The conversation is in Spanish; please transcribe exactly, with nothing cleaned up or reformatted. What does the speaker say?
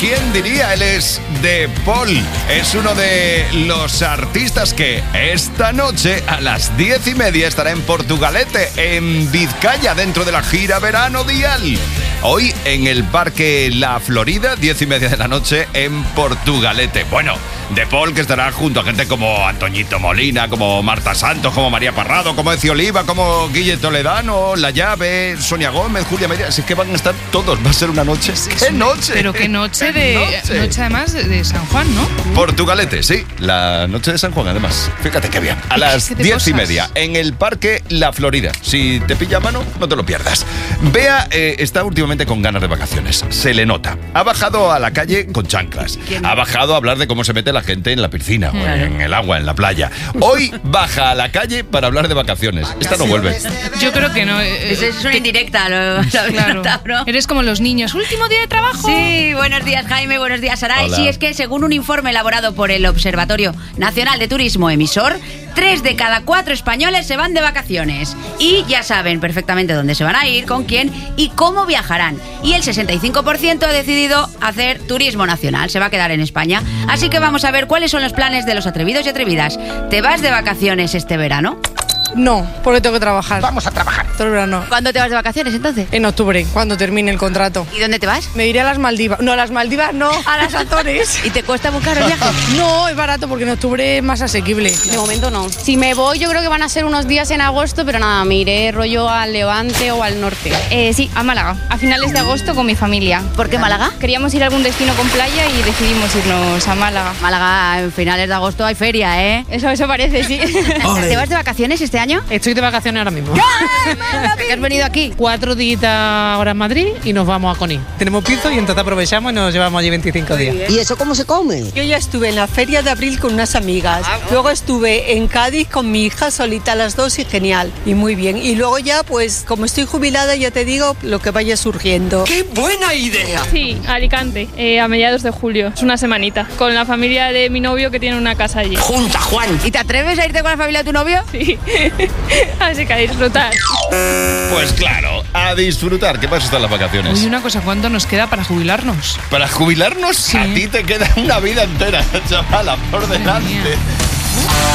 ¿quién diría? Él es De Paul. Es uno de los artistas que esta noche a las diez y media estará en Portugalete, en Vizcaya, dentro de la gira Verano Dial. Hoy en el Parque La Florida, diez y media de la noche en Portugalete. Bueno, De Paul, que estará junto a gente como Antoñito Molina, como Marta Santos, como María Parrado, como Eci Oliva, como Guille Toledano, La Llave, Sonia Gómez, Julia Medina. Así que van a estar todos. Va a ser una noche. ¡Qué noche! Pero qué noche de... noche? Noche además de, de San Juan, ¿no? Portugalete, sí. La noche de San Juan, además. Fíjate qué bien. A las diez y media en el Parque La Florida. Si te pilla a mano, no te lo pierdas. Bea eh, está últimamente con ganas de vacaciones. Se le nota. Ha bajado a la calle con chanclas. ¿Quién? Ha bajado a hablar de cómo se mete la gente en la piscina o Claro. en el agua, en la playa. Hoy baja a la calle para hablar de vacaciones. Esta no vuelve. Yo creo que no. eh, Eso es una indirecta, lo, lo habéis Claro. notado, ¿no? Eres como los niños. Último día de trabajo. Sí, buenos días Jaime, buenos días Saray. Hola. Sí, es que según un informe elaborado por el Observatorio Nacional de Turismo Emisor, tres de cada cuatro españoles se van de vacaciones. Y ya saben perfectamente dónde se van a ir, con quién y cómo viajarán. Y el sesenta y cinco por ciento ha decidido hacer turismo nacional, se va a quedar en España. Así que vamos a ver cuáles son los planes de los atrevidos y atrevidas. ¿Te vas de vacaciones este verano? No, porque tengo que trabajar. Vamos a trabajar. Todo el verano. ¿Cuándo te vas de vacaciones entonces? En octubre, cuando termine el contrato. ¿Y dónde te vas? Me iré a las Maldivas. No, a las Maldivas no, a las Azores. ¿Y te cuesta muy caro el viaje? No, es barato porque en octubre es más asequible. De momento no. Si me voy, yo creo que van a ser unos días en agosto, pero nada, me iré rollo al Levante o al norte. Eh, sí, a Málaga, a finales de agosto con mi familia. ¿Por qué Málaga? Queríamos ir a algún destino con playa y decidimos irnos a Málaga. Málaga, en finales de agosto hay feria, ¿eh? Eso, eso parece, sí. ¿Te vas de vacaciones este año? Estoy de vacaciones ahora mismo. ¿Qué has venido aquí? Cuatro días ahora en Madrid y nos vamos a Conil. Tenemos piso y entonces aprovechamos y nos llevamos allí veinticinco días. ¿Y eso cómo se come? Yo ya estuve en la Feria de Abril con unas amigas. Luego estuve en Cádiz con mi hija solita las dos y genial. Y muy bien. Y luego ya, pues, como estoy jubilada, ya te digo lo que vaya surgiendo. ¡Qué buena idea! Sí, Alicante, eh, a mediados de julio. Es una semanita. Con la familia de mi novio que tiene una casa allí. ¡Junta, Juan! ¿Y te atreves a irte con la familia de tu novio? Sí. Así que a disfrutar. Pues claro, a disfrutar. ¿Qué pasa estas las vacaciones? Uy, una cosa, ¿cuánto nos queda para jubilarnos? Para jubilarnos, Sí. a ti te queda una vida entera, chavala, por delante.